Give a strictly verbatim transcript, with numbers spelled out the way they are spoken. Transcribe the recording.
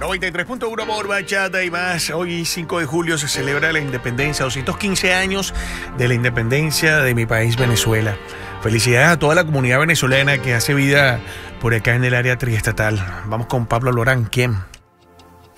noventa y tres punto uno por Bachata y más. Hoy, cinco de julio, se celebra la independencia, doscientos quince años de la independencia de mi país, Venezuela. Felicidades a toda la comunidad venezolana que hace vida por acá en el área triestatal. Vamos con Pablo Lorán. ¿Quién?